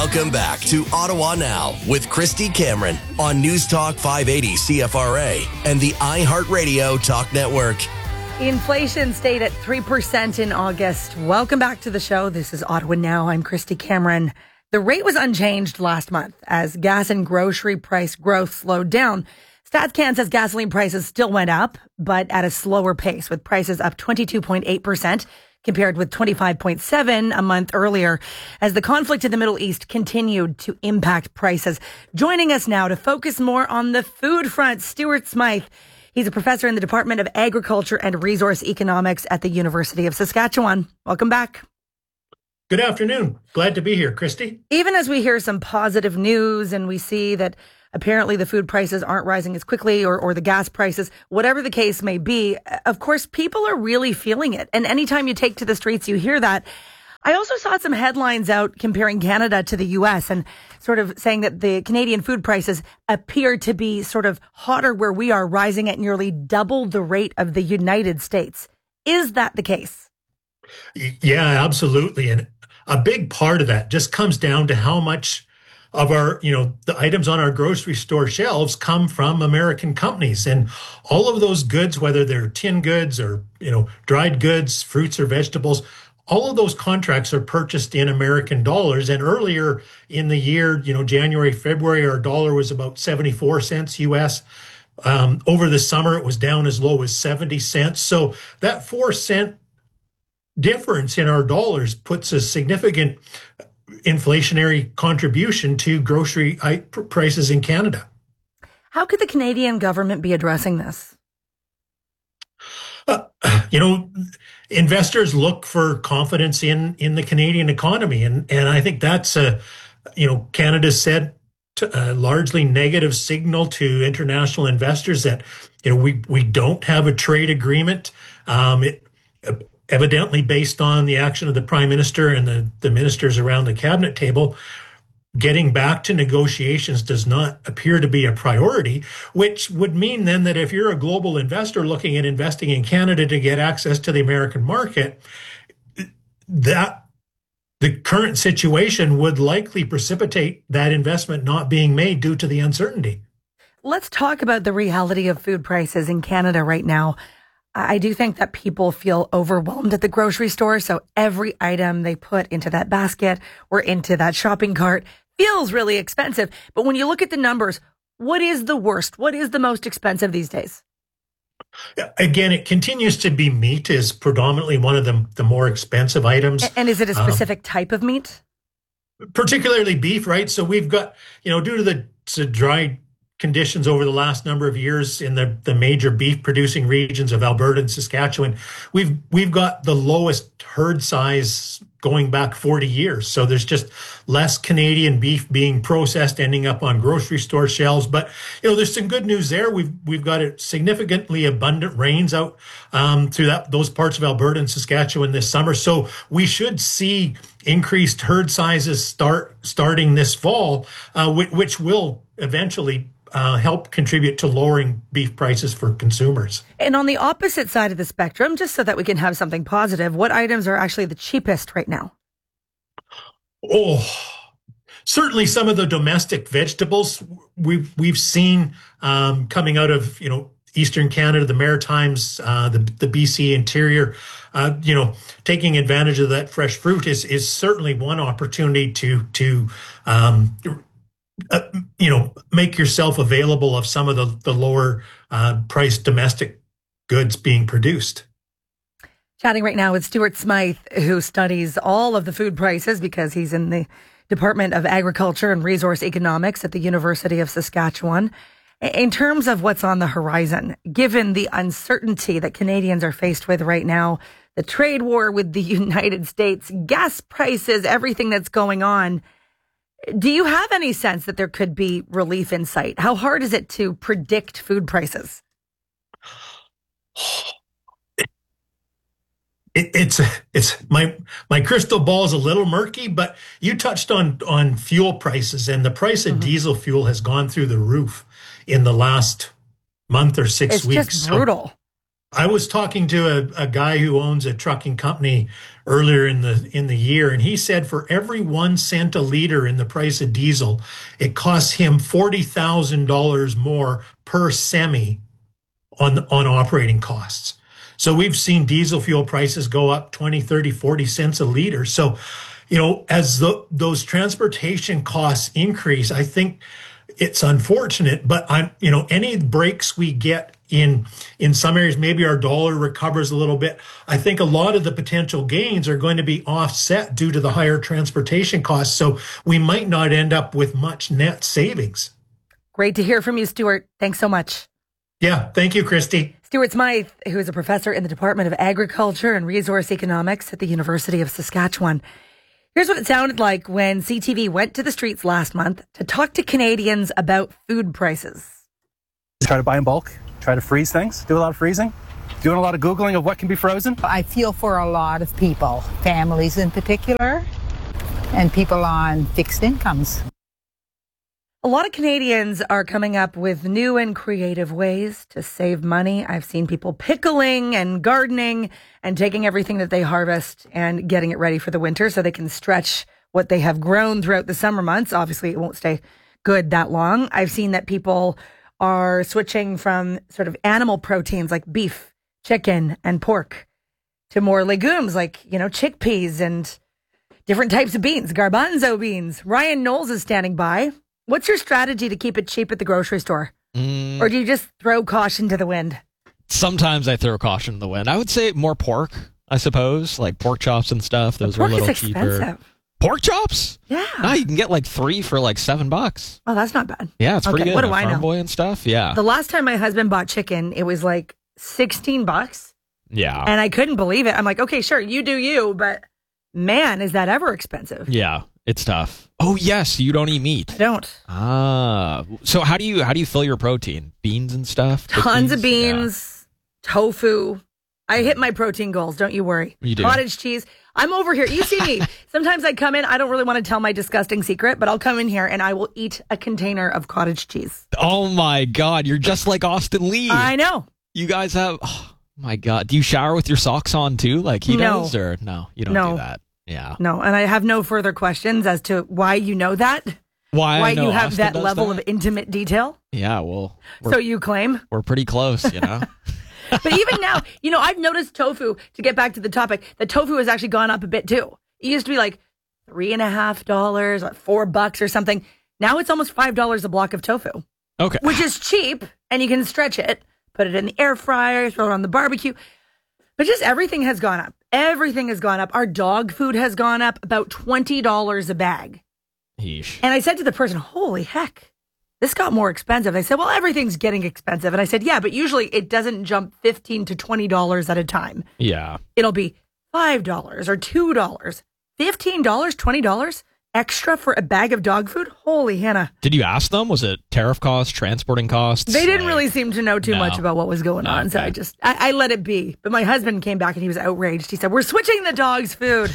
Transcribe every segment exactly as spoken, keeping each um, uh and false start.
Welcome back to Ottawa Now with Christy Cameron on News Talk five eighty C F R A and the iHeartRadio Talk Network. Inflation stayed at three percent in August. Welcome back to the show. This is Ottawa Now. I'm Christy Cameron. The rate was unchanged last month as gas and grocery price growth slowed down. StatsCan says gasoline prices still went up, but at a slower pace, with prices up twenty-two point eight percent compared with twenty-five point seven a month earlier, as the conflict in the Middle East continued to impact prices. Joining us now to focus more on the food front, Stuart Smythe. He's a professor in the Department of Agriculture and Resource Economics at the University of Saskatchewan. Welcome back. Good afternoon. Glad to be here, Christy. Even as we hear some positive news and we see that apparently the food prices aren't rising as quickly, or, or the gas prices, whatever the case may be, of course, people are really feeling it. And anytime you take to the streets, you hear that. I also saw some headlines out comparing Canada to the U S and sort of saying that the Canadian food prices appear to be sort of hotter where we are, rising at nearly double the rate of the United States. Is that the case? Yeah, absolutely. And a big part of that just comes down to how much of our, you know, the items on our grocery store shelves come from American companies. And all of those goods, whether they're tin goods or, you know, dried goods, fruits or vegetables, all of those contracts are purchased in American dollars. And earlier in the year, you know, January, February, our dollar was about seventy-four cents U S. Um, over the summer, it was down as low as seventy cents. So that four cent difference in our dollars puts a significant inflationary contribution to grocery prices in Canada. How could the Canadian government be addressing this? Uh, you know, investors look for confidence in, in the Canadian economy. And, and I think that's a, you know, Canada said a largely negative signal to international investors that, you know, we, we don't have a trade agreement. Um, it, evidently based on the action of the Prime Minister and the, the ministers around the cabinet table, getting back to negotiations does not appear to be a priority, which would mean then that if you're a global investor looking at investing in Canada to get access to the American market, that the current situation would likely precipitate that investment not being made due to the uncertainty. Let's talk about the reality of food prices in Canada right now. I do think that people feel overwhelmed at the grocery store. So every item they put into that basket or into that shopping cart feels really expensive. But when you look at the numbers, what is the worst? What is the most expensive these days? Again, it continues to be meat is predominantly one of the, the more expensive items. And is it a specific um, type of meat? Particularly beef, right? So we've got, you know, due to the to dry conditions over the last number of years in the, the major beef producing regions of Alberta and Saskatchewan, we've we've got the lowest herd size going back forty years. So there's just less Canadian beef being processed, ending up on grocery store shelves. But, you know, there's some good news there. We've we've got a significantly abundant rains out um, through that those parts of Alberta and Saskatchewan this summer. So we should see increased herd sizes start starting this fall, uh, which, which will eventually Uh, help contribute to lowering beef prices for consumers. And on the opposite side of the spectrum, just so that we can have something positive, what items are actually the cheapest right now? Oh, certainly some of the domestic vegetables we've we've seen um, coming out of, you know, Eastern Canada, the Maritimes, uh, the the B C interior. Uh, you know, taking advantage of that fresh fruit is is certainly one opportunity to to um, Uh, you know, make yourself available of some of the, the lower uh, priced domestic goods being produced. Chatting right now with Stuart Smythe, who studies all of the food prices because he's in the Department of Agriculture and Resource Economics at the University of Saskatchewan. In terms of what's on the horizon, given the uncertainty that Canadians are faced with right now, the trade war with the United States, gas prices, everything that's going on, do you have any sense that there could be relief in sight? How hard is it to predict food prices? It, it's it's my my crystal ball is a little murky, but you touched on on fuel prices, and the price of mm-hmm. diesel fuel has gone through the roof in the last month or six it's weeks. It's just brutal. I was talking to a, a guy who owns a trucking company earlier in the in the year, and he said for every one cent a liter in the price of diesel, it costs him forty thousand dollars more per semi on on operating costs. So we've seen diesel fuel prices go up twenty, thirty, forty cents a liter. So, you know, as the, those transportation costs increase, I think it's unfortunate, but I'm, you know, any breaks we get in, in some areas, maybe our dollar recovers a little bit. I think a lot of the potential gains are going to be offset due to the higher transportation costs. So we might not end up with much net savings. Great to hear from you, Stuart. Thanks so much. Yeah. Thank you, Christy. Stuart Smythe, who is a professor in the Department of Agriculture and Resource Economics at the University of Saskatchewan. Here's what it sounded like when C T V went to the streets last month to talk to Canadians about food prices. Try to buy in bulk, try to freeze things, do a lot of freezing, doing a lot of Googling of what can be frozen. I feel for a lot of people, families in particular, and people on fixed incomes. A lot of Canadians are coming up with new and creative ways to save money. I've seen people pickling and gardening and taking everything that they harvest and getting it ready for the winter so they can stretch what they have grown throughout the summer months. Obviously, it won't stay good that long. I've seen that people are switching from sort of animal proteins like beef, chicken, and pork to more legumes like, you know, chickpeas and different types of beans, garbanzo beans. Ryan Knowles is standing by. What's your strategy to keep it cheap at the grocery store? Mm. Or do you just throw caution to the wind? Sometimes I throw caution to the wind. I would say more pork, I suppose, like pork chops and stuff. Those are a little cheaper. Pork chops? Yeah. No, you can get like three for like seven bucks. Oh, that's not bad. Yeah, it's pretty okay, good. What do I Farm know? Boy and stuff. Yeah. The last time my husband bought chicken, it was like sixteen bucks. Yeah. And I couldn't believe it. I'm like, okay, sure, you do you, but man, is that ever expensive? Yeah. It's tough. Oh yes, you don't eat meat. I don't. Ah, so how do you how do you fill your protein? Beans and stuff. Tons of beans, yeah. Tofu. I hit my protein goals. Don't you worry. You do. Cottage cheese. I'm over here. You see me. Sometimes I come in. I don't really want to tell my disgusting secret, but I'll come in here and I will eat a container of cottage cheese. Oh my God, you're just like Austin Lee. I know. You guys have. Oh my God, do you shower with your socks on too, like he no. does, or no? You don't no. do that. Yeah. No, and I have no further questions as to why you know that. Why, why I know you have Austin that level that? of intimate detail. Yeah, well. So you claim? We're pretty close, you know? But even now, you know, I've noticed tofu, to get back to the topic, that tofu has actually gone up a bit too. It used to be like three and a half dollars, like four bucks or something. Now it's almost five dollars a block of tofu. Okay. Which is cheap, and you can stretch it, put it in the air fryer, throw it on the barbecue. But just everything has gone up. Everything has gone up. Our dog food has gone up about twenty dollars a bag. Yeesh. And I said to the person, holy heck, this got more expensive. They said, well, everything's getting expensive. And I said, yeah, but usually it doesn't jump fifteen to twenty dollars at a time. Yeah. It'll be five dollars or two dollars, fifteen dollars, twenty dollars extra for a bag of dog food. Holy Hannah. Did you ask them? Was it tariff costs, transporting costs? They didn't like, really seem to know too no. much about what was going on. Okay. So I just, I, I let it be. But my husband came back and he was outraged. He said, we're switching the dog's food.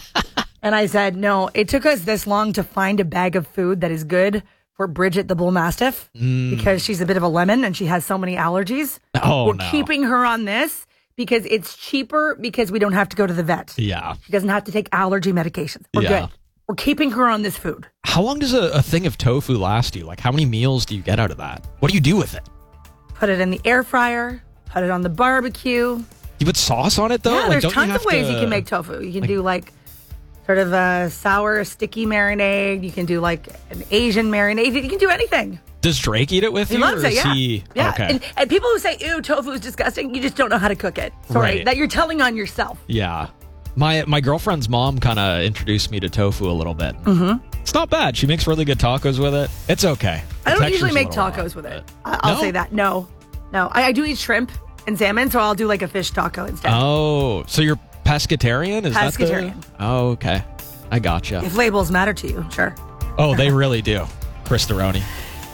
And I said, no, it took us this long to find a bag of food that is good for Bridget the Bull Mastiff mm. because she's a bit of a lemon and she has so many allergies. Oh, We're no. keeping her on this because it's cheaper because we don't have to go to the vet. Yeah. She doesn't have to take allergy medications. We're yeah. good. We're keeping her on this food. How long does a, a thing of tofu last you? Like, how many meals do you get out of that? What do you do with it? Put it in the air fryer. Put it on the barbecue. You put sauce on it, though? Yeah, like, there's don't tons you have of ways to, you can make tofu. You can like, do like sort of a sour, sticky marinade. You can do like an Asian marinade. You can do anything. Does Drake eat it with he you? Loves or it, is yeah. he... Yeah. Okay. And, and people who say, ew, tofu is disgusting, you just don't know how to cook it. Sorry, Right. that you're telling on yourself. Yeah. My my girlfriend's mom kind of introduced me to tofu a little bit. Mm-hmm. It's not bad. She makes really good tacos with it. It's okay. I The don't usually texture's a make little tacos off, with it. but- I- I'll No? say that. No. No. I, I do eat shrimp and salmon, so I'll do like a fish taco instead. Oh, so you're pescatarian? Is Pescatarian. that the... Oh, okay. I gotcha. If labels matter to you, sure. Oh, they really do. Chris Deroni.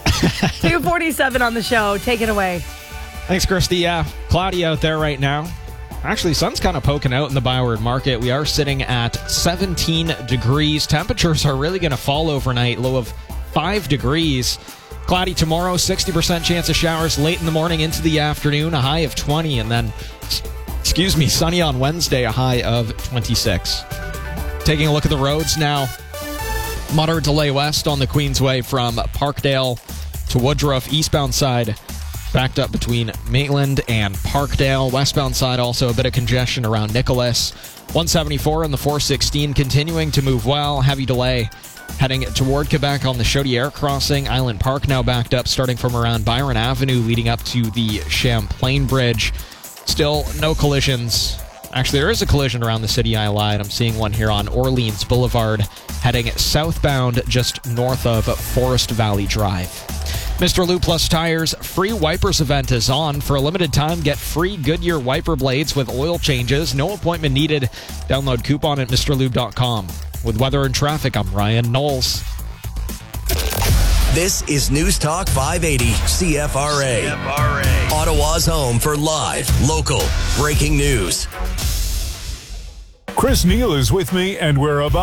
two forty-seven on the show. Take it away. Thanks, Christy. Yeah, cloudy out there right now. Actually, sun's kind of poking out in the Byward Market. We are sitting at seventeen degrees. Temperatures are really going to fall overnight. Low of five degrees. Cloudy tomorrow, sixty percent chance of showers late in the morning into the afternoon, a high of twenty, and then, excuse me, sunny on Wednesday, a high of twenty-six. Taking a look at the roads now. Moderate delay west on the Queensway from Parkdale to Woodruff, eastbound side backed up between Maitland and Parkdale. Westbound side also a bit of congestion around Nicholas. one seventy-four and the four sixteen continuing to move well. Heavy delay heading toward Quebec on the Chaudière crossing. Island Park now backed up starting from around Byron Avenue leading up to the Champlain Bridge. Still no collisions. Actually, there is a collision around the city. I lied. I'm seeing one here on Orleans Boulevard heading southbound just north of Forest Valley Drive. Mister Lube Plus Tires free wipers event is on. For a limited time, get free Goodyear wiper blades with oil changes. No appointment needed. Download coupon at Mr Lube dot com. With weather and traffic, I'm Ryan Knowles. This is News Talk five eighty C F R A. C F R A. Ottawa's home for live, local, breaking news. Chris Neal is with me, and we're about